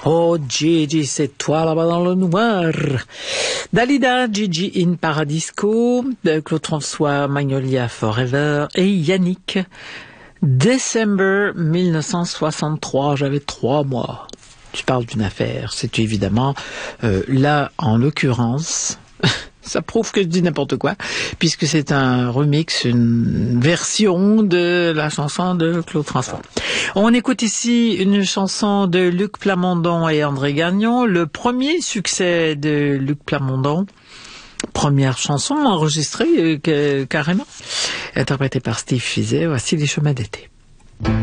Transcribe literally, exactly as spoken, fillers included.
Oh Gigi, c'est toi là-bas dans le noir. Dalida, Gigi in Paradisco, Claude François, Magnolia Forever et Yannick. December mille neuf cent soixante-trois, j'avais trois mois. Tu parles d'une affaire, c'est évidemment, euh, là en l'occurrence, ça prouve que je dis n'importe quoi, puisque c'est un remix, une version de la chanson de Claude François. On écoute ici une chanson de Luc Plamondon et André Gagnon, le premier succès de Luc Plamondon, première chanson enregistrée euh, que, carrément, interprétée par Steve Fizet. Voici Les chemins d'été.